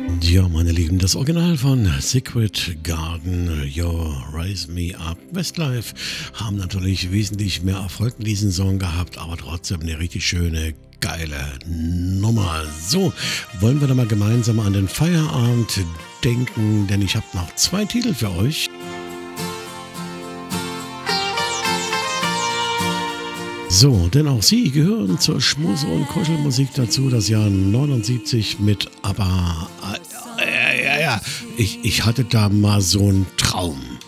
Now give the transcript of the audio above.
Ja, meine Lieben, das Original von Secret Garden, Yo, Raise Me Up. Westlife haben natürlich wesentlich mehr Erfolg in diesem Song gehabt, aber trotzdem eine richtig schöne, geile Nummer. So, wollen wir da mal gemeinsam an den Feierabend denken, denn ich habe noch zwei Titel für euch. So, denn auch sie gehören zur Schmuse- und Kuschelmusik dazu, das Jahr 79 mit ABBA. Ja, ich hatte da mal so einen Traum.